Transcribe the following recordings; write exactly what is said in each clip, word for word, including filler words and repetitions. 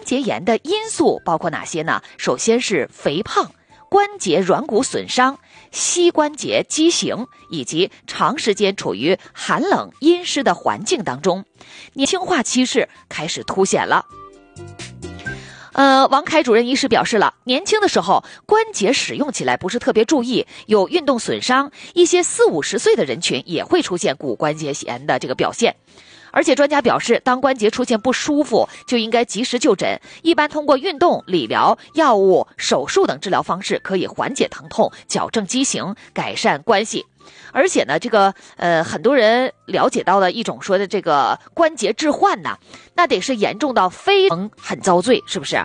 节炎的因素包括哪些呢？首先是肥胖、关节软骨损伤、膝关节畸形，以及长时间处于寒冷阴湿的环境当中，年轻化趋势开始凸显了。呃，王凯主任医师表示了，年轻的时候关节使用起来不是特别注意，有运动损伤，一些四五十岁的人群也会出现骨关节炎的这个表现。而且专家表示，当关节出现不舒服，就应该及时就诊，一般通过运动、理疗、药物、手术等治疗方式可以缓解疼痛、矫正畸形、改善关系。而且呢，这个呃，很多人了解到了一种说的这个关节置换呢，那得是严重到非常很遭罪，是不是？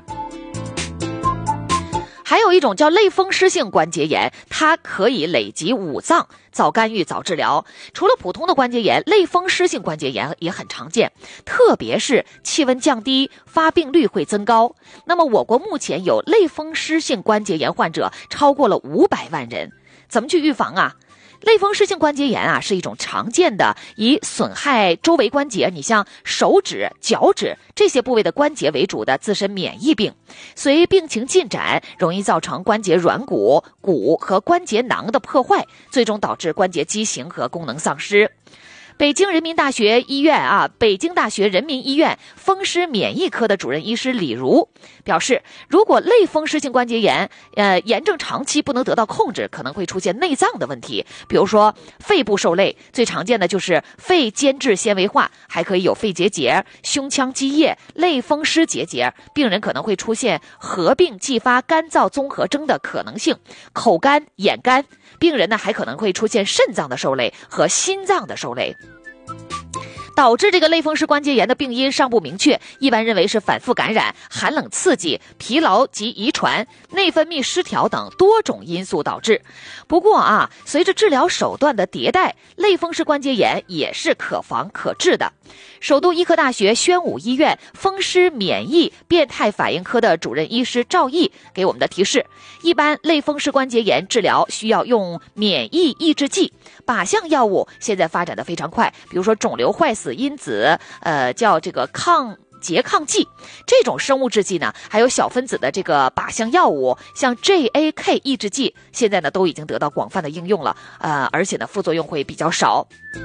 还有一种叫类风湿性关节炎，它可以累及五脏，早干预早治疗。除了普通的关节炎，类风湿性关节炎也很常见，特别是气温降低，发病率会增高。那么我国目前有类风湿性关节炎患者超过了五百万人，怎么去预防啊？类风湿性关节炎啊，是一种常见的以损害周围关节，你像手指、脚趾这些部位的关节为主的自身免疫病。随病情进展，容易造成关节软骨、骨和关节囊的破坏，最终导致关节畸形和功能丧失。北京人民大学医院啊，北京大学人民医院风湿免疫科的主任医师李如表示，如果类风湿性关节炎呃炎症长期不能得到控制，可能会出现内脏的问题，比如说肺部受累，最常见的就是肺间质纤维化，还可以有肺结节、胸腔积液、类风湿结节，病人可能会出现合并继发干燥综合征的可能性，口干、眼干，病人呢还可能会出现肾脏的受累和心脏的受累。导致这个类风湿关节炎的病因尚不明确，一般认为是反复感染、寒冷刺激、疲劳及遗传、内分泌失调等多种因素导致。不过啊，随着治疗手段的迭代，类风湿关节炎也是可防可治的。首都医科大学宣武医院风湿免疫变态反应科的主任医师赵毅给我们的提示，一般类风湿关节炎治疗需要用免疫抑制剂，靶向药物现在发展的非常快，比如说肿瘤坏死因子，呃，叫这个抗拮抗剂，这种生物制剂呢，还有小分子的这个靶向药物，像 J A K 抑制剂，现在呢都已经得到广泛的应用了，呃，而且呢副作用会比较少。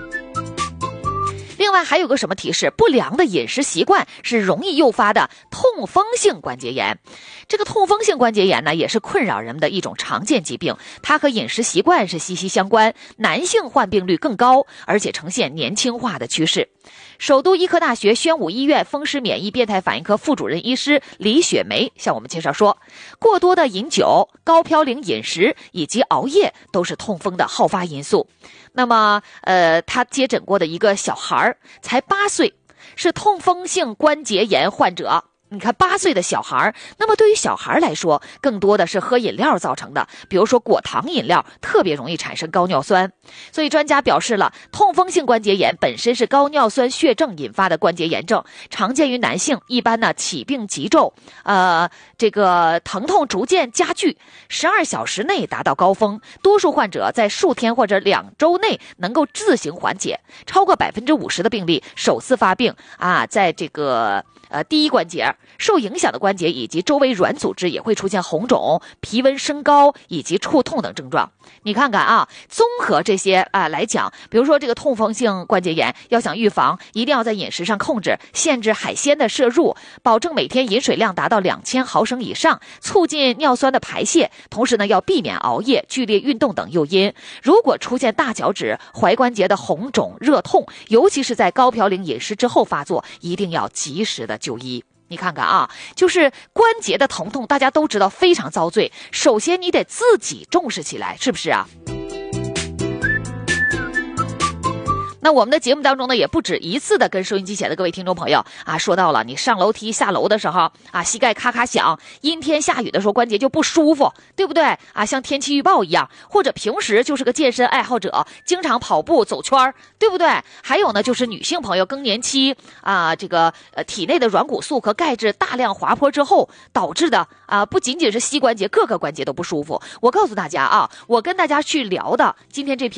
另外还有个什么提示，不良的饮食习惯是容易诱发的痛风性关节炎。这个痛风性关节炎呢，也是困扰人们的一种常见疾病，它和饮食习惯是息息相关，男性患病率更高，而且呈现年轻化的趋势。首都医科大学宣武医院风湿免疫变态反应科副主任医师李雪梅向我们介绍说，过多的饮酒、高嘌呤饮食以及熬夜都是痛风的好发因素。那么呃，他接诊过的一个小孩才八岁，是痛风性关节炎患者。你看八岁的小孩，那么对于小孩来说，更多的是喝饮料造成的，比如说果糖饮料特别容易产生高尿酸。所以专家表示了，痛风性关节炎本身是高尿酸血症引发的关节炎症，常见于男性，一般呢起病急骤，呃，这个疼痛逐渐加剧，十二小时内达到高峰，多数患者在数天或者两周内能够自行缓解，超过百分之五十的病例首次发病啊，在这个呃第一关节。受影响的关节以及周围软组织也会出现红肿、皮温升高以及触痛等症状。你看看啊，综合这些啊来讲，比如说这个痛风性关节炎，要想预防，一定要在饮食上控制，限制海鲜的摄入，保证每天饮水量达到两千毫升以上，促进尿酸的排泄。同时呢，要避免熬夜、剧烈运动等诱因。如果出现大脚趾、踝关节的红肿、热痛，尤其是在高嘌呤饮食之后发作，一定要及时的就医。你看看啊，就是关节的疼痛，大家都知道非常遭罪。首先你得自己重视起来，是不是啊？那我们的节目当中呢，也不止一次的跟收音机前的各位听众朋友啊，说到了你上楼梯下楼的时候啊，膝盖咔咔响，阴天下雨的时候关节就不舒服，对不对啊？像天气预报一样，或者平时就是个健身爱好者，经常跑步走圈，对不对？还有呢，就是女性朋友更年期啊，这个呃体内的软骨素和钙质大量滑坡之后导致的啊，不仅仅是膝关节，各个关节都不舒服。我告诉大家啊，我跟大家去聊的今天这篇